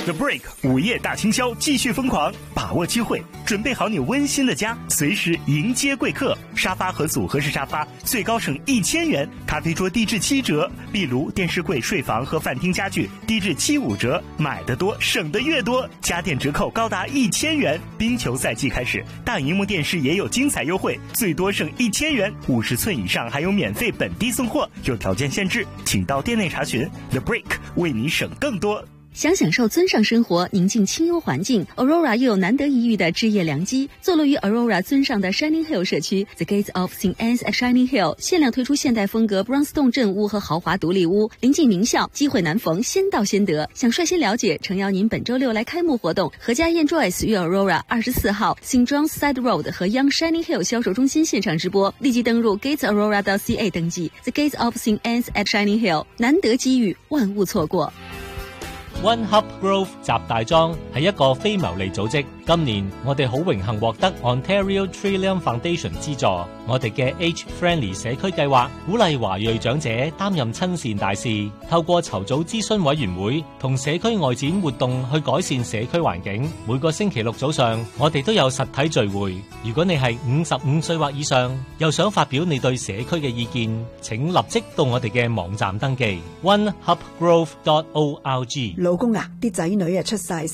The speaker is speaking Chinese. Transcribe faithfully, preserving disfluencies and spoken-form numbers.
The Break 午夜大清销继续疯狂，把握机会，准备好你温馨的家，随时迎接贵客。沙发和组合式沙发最高省一千元，咖啡桌低至七折，壁炉、电视柜、睡房和饭厅家具低至七五折，买得多省得越多，家电折扣高达一千元。冰球赛季开始，大荧幕电视也有精彩优惠，最多省一千元，五十寸以上还有免费本地送货，有条件限制，请到店内查询。The Break 为你省更多。 想享受尊上生活，宁静清幽环境 ，Aurora 又有难得一遇的置业良机。坐落于 Aurora 尊上的 Shining Hill 社区 ，The Gates of Saint Anne's at Shining Hill 限量推出现代风格 Brownstone 镇屋和豪华独立屋，临近名校，机会难逢，先到先得。想率先了解，诚邀您本周六来开幕活动，何家燕 Joyce 于 Aurora 二十四号 Saint John's Side Road 和 Young Shining Hill 销售中心现场直播，立即登入 gates aurora dot c a 登记。The Gates of Saint Anne's at Shining Hill， 難得機遇，萬勿錯過。 One Hub Grove 集大莊係一個非牟利組織，今年我哋好榮幸獲得 Ontario Trillium Foundation 資助。我哋嘅 Age Friendly 社區計劃鼓勵華裔長者擔任親善大使，透過籌組諮詢委員會同社區外展活動去改善社區環境。每個星期六早上，我哋都有實體聚會。如果你係五十五歲或以上，又想發表你對社區嘅意見，請立即到我哋嘅網站登記 one hub grove dot org。 老公啊，啲仔女啊出晒